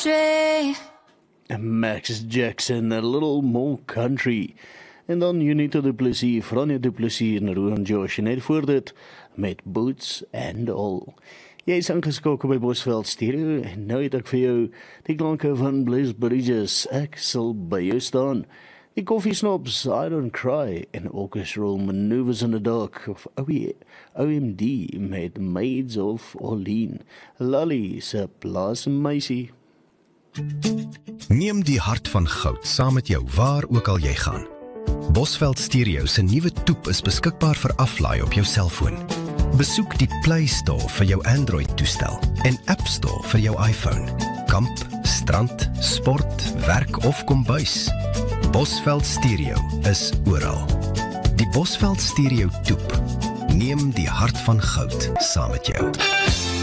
country. Max Jackson, a little more country. En dan Unita Du Plessis, Franja Du Plessis en Rowan Josh. En net voor dit met Boots and All. Jy is ingeskakel by Bosveld Stereo en nou het ek vir jou die klanke van Bliss Bridges. Ek sal by jou staan. Die Koffiesnops, I Don't Cry en Orchestral Maneuvers in the Dark of OMD met Maids of Orleans. Lally se Plaas Meisie. Neem die hart van goud saam met jou waar ook al jy gaan. Bosveld Stereo se nuwe toep is beskikbaar vir aflaai op jou selfoon. Besoek die Play Store vir jou Android-toestel en App Store vir jou iPhone. Kamp, strand, sport, werk of kombuis. Bosveld Stereo is oral. Die Bosveld Stereo toep. Neem die hart van goud saam met jou.